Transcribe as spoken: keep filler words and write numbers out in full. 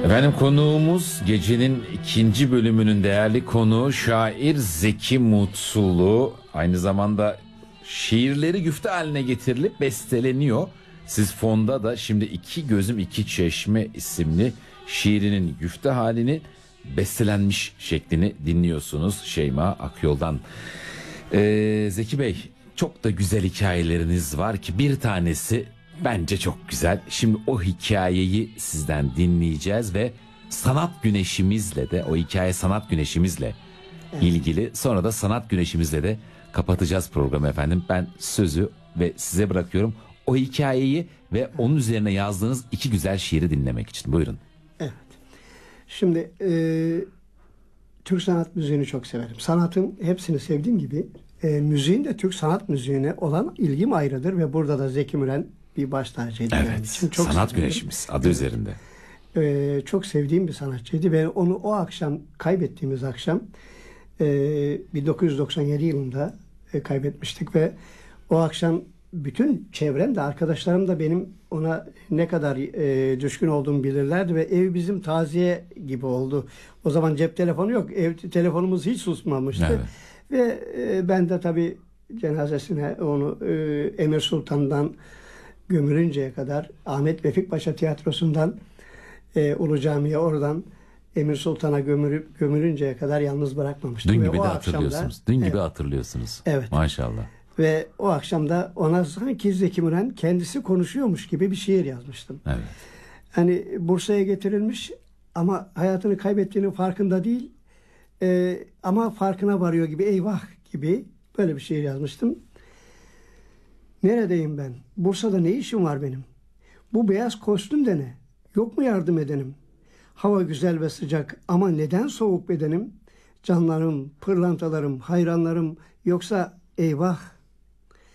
Efendim konuğumuz gecenin ikinci bölümünün değerli konuğu şair Zeki Mutsulu. Aynı zamanda şiirleri güfte haline getirilip besteleniyor. Siz fonda da şimdi İki Gözüm İki Çeşme isimli şiirinin güfte halini bestelenmiş şeklini dinliyorsunuz Şeyma Akyol'dan. Ee, Zeki Bey, çok da güzel hikayeleriniz var ki bir tanesi bence çok güzel. Şimdi o hikayeyi sizden dinleyeceğiz ve sanat güneşimizle de o hikaye sanat güneşimizle evet. ilgili, sonra da sanat güneşimizle de kapatacağız programı efendim. Ben sözü ve size bırakıyorum o hikayeyi ve onun üzerine yazdığınız iki güzel şiiri dinlemek için. Buyurun. Evet. Şimdi e, Türk sanat müziğini çok severim. Sanatın hepsini sevdiğim gibi e, müziğin de Türk sanat müziğine olan ilgim ayrıdır ve burada da Zeki Müren bir baş tacıydı. Evet. Için. Çok sanat severim. güneşimiz adı evet. üzerinde. E, çok sevdiğim bir sanatçıydı ve onu o akşam kaybettiğimiz akşam e, bin dokuz yüz doksan yedi yılında e, kaybetmiştik ve o akşam bütün çevrem de arkadaşlarım da benim ona ne kadar e, düşkün olduğumu bilirlerdi ve ev bizim taziye gibi oldu. O zaman cep telefonu yok. Ev telefonumuz hiç susmamıştı. Evet. Ve e, ben de tabii cenazesine onu e, Emir Sultan'dan gömülünceye kadar Ahmet Vefik Paşa Tiyatrosu'ndan e, Ulu Cami'ye oradan Emir Sultan'a gömülüp gömülünceye kadar yalnız bırakmamıştım. Dün ve gibi o de hatırlıyorsunuz. akşamda, Dün gibi evet, hatırlıyorsunuz. Evet. Maşallah. Ve o akşam da ona sanki Zeki Müren kendisi konuşuyormuş gibi bir şiir yazmıştım. Evet. Hani Bursa'ya getirilmiş ama hayatını kaybettiğinin farkında değil. Ee, ama farkına varıyor gibi, eyvah gibi böyle bir şiir yazmıştım. Neredeyim ben? Bursa'da ne işim var benim? Bu beyaz kostüm de ne? Yok mu yardım edenim? Hava güzel ve sıcak ama neden soğuk bedenim? Canlarım, pırlantalarım, hayranlarım, yoksa eyvah